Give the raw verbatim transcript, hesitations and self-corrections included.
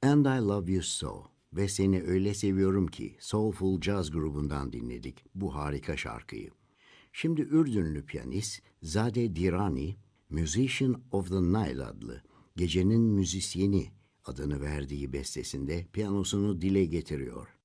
And I Love You So ve Seni Öyle Seviyorum Ki Soulful Jazz grubundan dinledik bu harika şarkıyı. Şimdi Ürdünlü piyanist Zade Dirani, Musician of the Nile adlı Gecenin Müzisyeni adını verdiği bestesinde piyanosunu dile getiriyor.